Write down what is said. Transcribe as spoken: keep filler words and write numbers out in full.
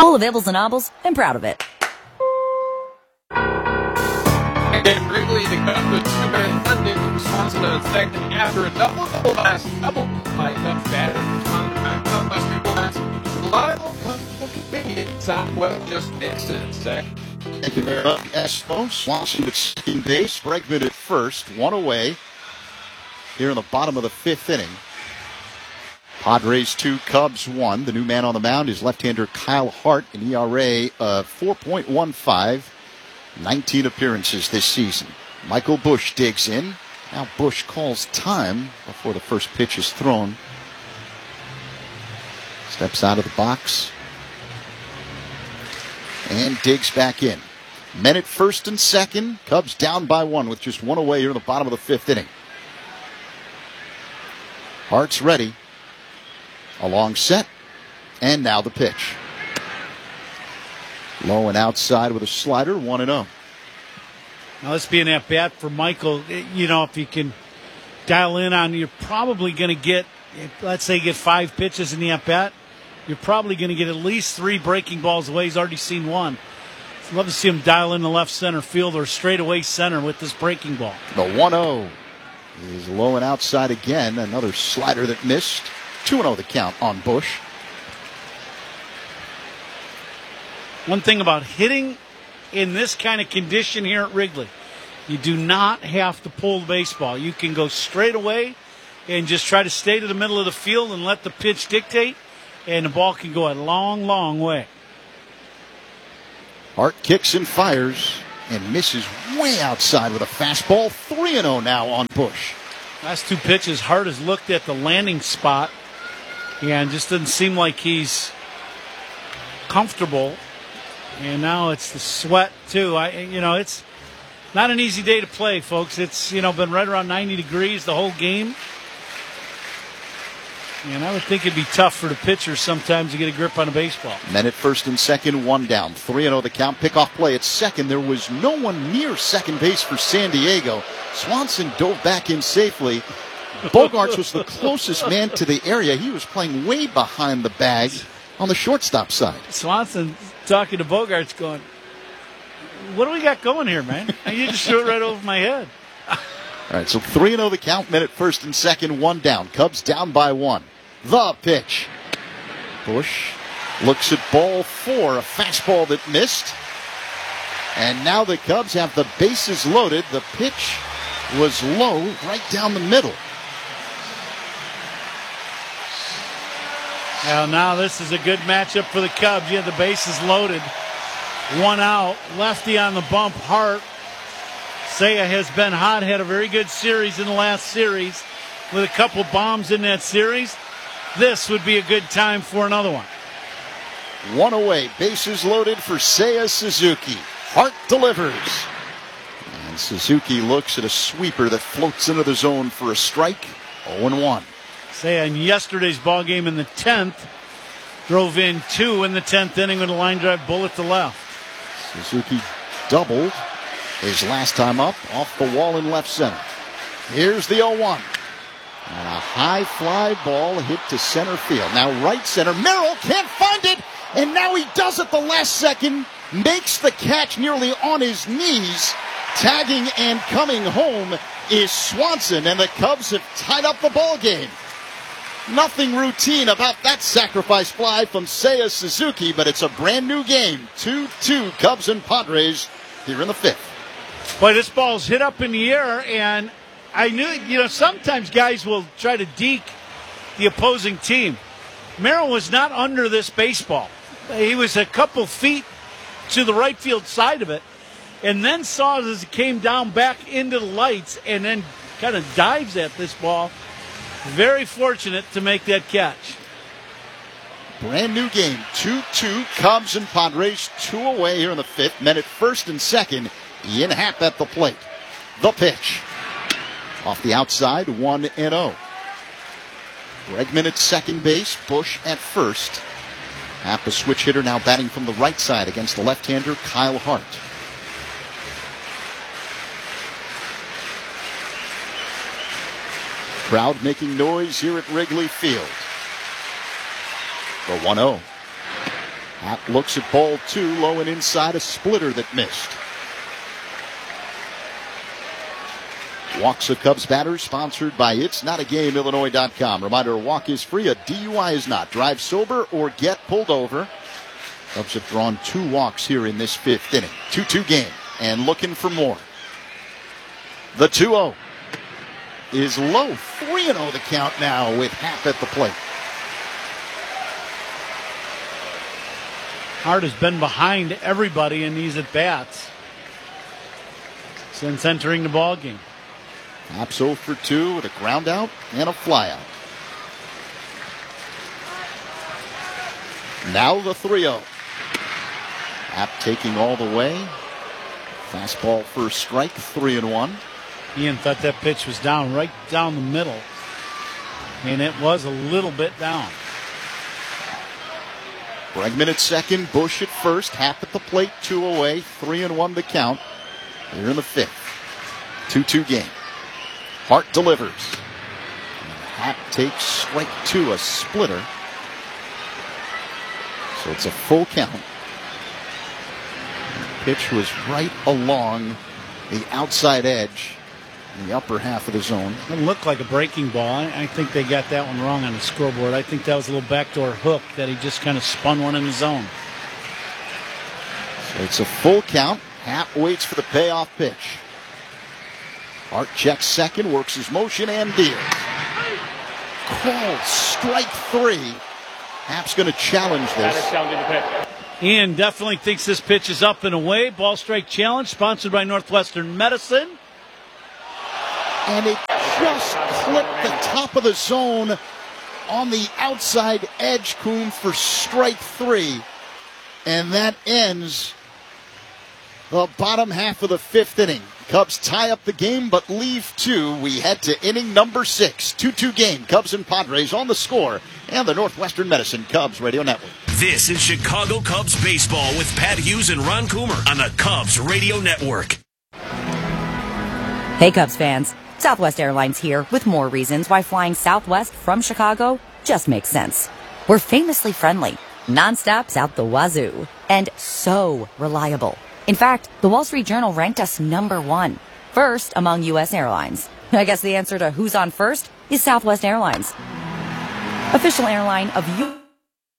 Full of ibbles and obbles and proud of it. And Wrigley, the Cubs with two men London, Swanson in the second after a double double last double by Cubs batter. Well, just mixed it, second. Thank you very much, Espo. Swanson at second base, Bregman at first, one away here in the bottom of the fifth inning. Padres two, Cubs one. The new man on the mound is left-hander Kyle Hart, an E R A of four point one five, nineteen appearances this season. Michael Busch digs in. Now Busch calls time before the first pitch is thrown. Steps out of the box and digs back in. Men at first and second. Cubs down by one with just one away here in the bottom of the fifth inning. Hart's ready. A long set. And now the pitch. Low and outside with a slider, one and oh. Now this being at bat for Michael, you know, if you can dial in on, you're probably going to get, let's say you get five pitches in the at bat, you're probably going to get at least three breaking balls away. He's already seen one. I'd love to see him dial in the left center field or straightaway center with this breaking ball. The one oh is low and outside again. Another slider that missed. two and oh the count on Busch. One thing about hitting in this kind of condition here at Wrigley, you do not have to pull the baseball. You can go straight away and just try to stay to the middle of the field and let the pitch dictate, and the ball can go a long, long way. Hart kicks and fires and misses way outside with a fastball. three and oh now on Busch. Last two pitches, Hart has looked at the landing spot and just doesn't seem like he's comfortable. And now it's the sweat too. I, you know, it's not an easy day to play, folks. It's, you know, been right around ninety degrees the whole game. And I would think it'd be tough for the pitcher sometimes to get a grip on a baseball. Men at first and second, one down. three and oh the count. Pickoff play at second. There was no one near second base for San Diego. Swanson dove back in safely. Bogaerts was the closest man to the area. He was playing way behind the bag on the shortstop side. Swanson talking to Bogaerts going, what do we got going here, man? You just threw it right over my head. All right, so three and oh the count. Men at first and second, one down. Cubs down by one. The pitch. Busch looks at ball four, a fastball that missed. And now the Cubs have the bases loaded. The pitch was low, right down the middle. Well, now this is a good matchup for the Cubs. You have the bases loaded. One out. Lefty on the bump. Hart. Seiya has been hot. Had a very good series in the last series with a couple bombs in that series. This would be a good time for another one. One away. Bases loaded for Seiya Suzuki. Hart delivers. And Suzuki looks at a sweeper that floats into the zone for a strike. oh and one. Seiya in yesterday's ball game in the tenth drove in two in the tenth inning with a line drive bullet to left. Suzuki doubled his last time up off the wall in left center. Here's the oh one. And a high fly ball hit to center field. Now right center. Merrill can't find it. And now he does it the last second. Makes the catch nearly on his knees. Tagging and coming home is Swanson. And the Cubs have tied up the ball game. Nothing routine about that sacrifice fly from Seiya Suzuki, but it's a brand new game. two two Cubs and Padres here in the fifth. Boy, this ball's hit up in the air, and I knew, you know, sometimes guys will try to deke the opposing team. Merrill was not under this baseball. He was a couple feet to the right field side of it, and then saw it as it came down back into the lights, and then kind of dives at this ball. Very fortunate to make that catch. Brand new game. two two Cubs and Padres. Two away here in the fifth. Men at first and second. Ian Happ at the plate. The pitch. Off the outside. one and oh. Bregman at second base. Busch at first. Happ, a switch hitter, now batting from the right side against the left-hander Kyle Hart. Crowd making noise here at Wrigley Field. The one oh. Happ looks at ball two, low and inside, a splitter that missed. Walks a Cubs batter, sponsored by It's Not a Game Illinois dot com. Reminder, a walk is free, a D U I is not. Drive sober or get pulled over. Cubs have drawn two walks here in this fifth inning. two two game, and looking for more. The two oh is low. three and oh the count now with Happ at the plate. Hart has been behind everybody in these at-bats since entering the ballgame. Happ's oh for two with a ground out and a fly out. Now the three oh. Happ taking all the way. Fastball first strike, three and one. Ian thought that pitch was down, right down the middle. And it was a little bit down. Bregman at second, Bush at first. Happ at the plate, two away, three and one the count. Here in the fifth. two two game. Hart delivers. And Happ takes strike two, a splitter. So it's a full count. The pitch was right along the outside edge in the upper half of the zone. It looked like a breaking ball. I, I think they got that one wrong on the scoreboard. I think that was a little backdoor hook that he just kind of spun one in the zone. So it's a full count. Happ waits for the payoff pitch. Hart checks second, works his motion, and deals. Called strike three. Happ's going to challenge this. Ian definitely thinks this pitch is up and away. Ball strike challenge, sponsored by Northwestern Medicine. And it just clipped the top of the zone on the outside edge, Kuhn, for strike three. And that ends the bottom half of the fifth inning. Cubs tie up the game, but leave two. We head to inning number six. two two game. Cubs and Padres on the score. And the Northwestern Medicine Cubs Radio Network. This is Chicago Cubs baseball with Pat Hughes and Ron Coomer on the Cubs Radio Network. Hey, Cubs fans. Southwest Airlines here with more reasons why flying Southwest from Chicago just makes sense. We're famously friendly, nonstops out the wazoo, and so reliable. In fact, the Wall Street Journal ranked us number one, first among U S airlines. I guess the answer to who's on first is Southwest Airlines, official airline of U.